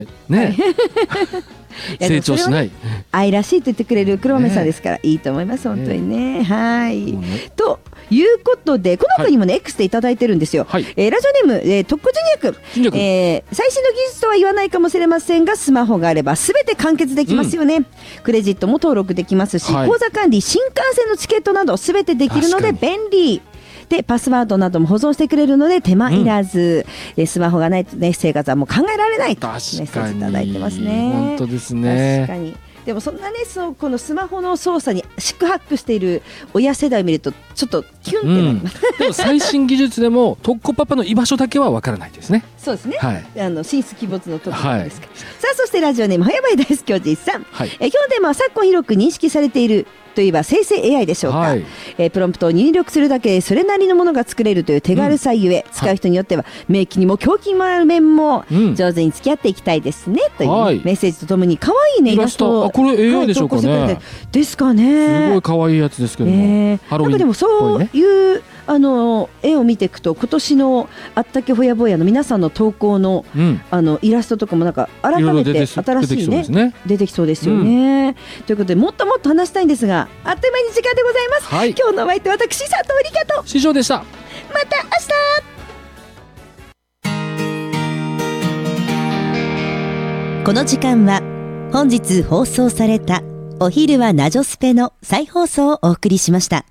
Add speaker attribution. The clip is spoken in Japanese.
Speaker 1: ね成長しない、
Speaker 2: ね、愛らしいと言ってくれる黒豆さんですから、いいと思います本当にね。はい、ということでこの子にもね、X でいただいてるんですよ。ラジオネーム、特攻人脈、最新の技術とは言わないかもしれませんがスマホがあればすべて完結できますよね。クレジットも登録できますし、口座管理、新幹線のチケットなどすべてできるので便利で、パスワードなども保存してくれるので手間いらず、スマホがないとね生活はもう考えられないとメッセージいただいてますね。
Speaker 1: 本当ですね。
Speaker 2: 確かに。でもそんなね、このスマホの操作に四苦八苦している親世代を見るとちょっとキュンってなります、
Speaker 1: でも最新技術でも特攻パパの居場所だけはわからないですね。
Speaker 2: そうですね、神出鬼没の特攻ですから、さあそしてラジオネーム早林大輔おじさん、今日のテーマは昨今広く認識されているといえば生成 AI でしょうか。プロンプトを入力するだけでそれなりのものが作れるという手軽さゆえ、使う人によっては名機にも狂気にもある面も上手に付き合っていきたいですね、というメッセージとともに可愛いねイラストを
Speaker 1: これ AI でしょうかね。
Speaker 2: ですかね。
Speaker 1: すごい可愛いやつですけども、
Speaker 2: なんかでもそういう絵を見ていくと今年のあったけほやぼやの皆さんの投稿の、イラストとかもなんか改めて新しいね出てきそうですよね、ということでもっともっと話したいんですがあっという間に時間でございます、今日のお相手私佐藤理香と
Speaker 1: 師匠でした。
Speaker 2: また明日。この時間は本日放送されたお昼はナジョスペの再放送をお送りしました。